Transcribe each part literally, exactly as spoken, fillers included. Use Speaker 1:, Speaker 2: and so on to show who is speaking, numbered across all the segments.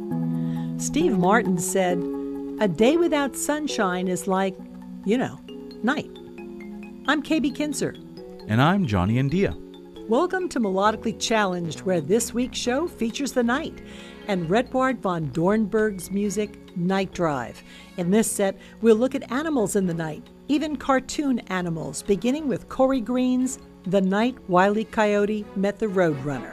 Speaker 1: Steve Martin said, "A day without sunshine is like, you know, night." I'm K B Kinzer.
Speaker 2: And I'm Johnny India.
Speaker 1: Welcome to Melodically Challenged, where this week's show features the night and Redward von Dornberg's music, Night Drive. In this set, we'll look at animals in the night, even cartoon animals, beginning with Corey Green's The Night Wile E. Coyote Met the Roadrunner.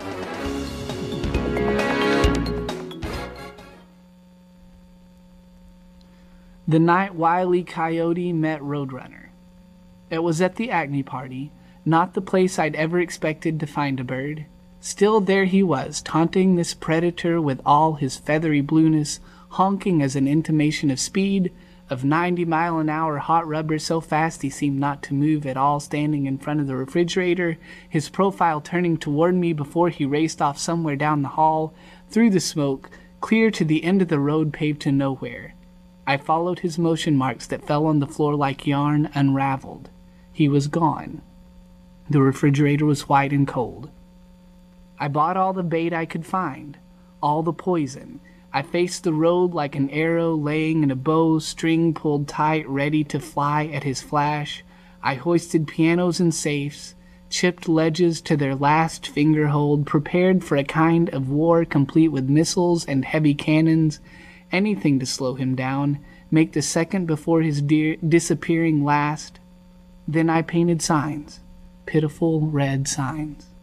Speaker 3: The Night Wile E. Coyote Met Roadrunner. It was at the Acme party, not the place I'd ever expected to find a bird. Still there he was, taunting this predator with all his feathery blueness, honking as an intimation of speed, of ninety mile an hour hot rubber so fast he seemed not to move at all, standing in front of the refrigerator, his profile turning toward me before he raced off somewhere down the hall, through the smoke, clear to the end of the road paved to nowhere. I followed his motion marks that fell on the floor like yarn unraveled. He was gone. The refrigerator was white and cold. I bought all the bait I could find, all the poison. I faced the road like an arrow laying in a bow, string pulled tight, ready to fly at his flash. I hoisted pianos and safes, chipped ledges to their last finger hold, prepared for a kind of war complete with missiles and heavy cannons, anything to slow him down, make the second before his dear disappearing last. Then I painted signs. Pitiful red signs.